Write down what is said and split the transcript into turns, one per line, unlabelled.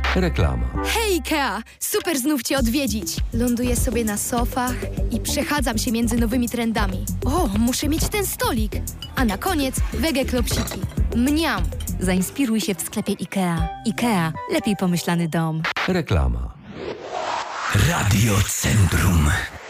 Reklama.
Hej Ikea! Super znów Cię odwiedzić. Ląduję sobie na sofach i przechadzam się między nowymi trendami. O, muszę mieć ten stolik. A na koniec wege klopsiki. Mniam!
Zainspiruj się w sklepie IKEA. IKEA. Lepiej pomyślany dom.
Reklama.
Radio Centrum.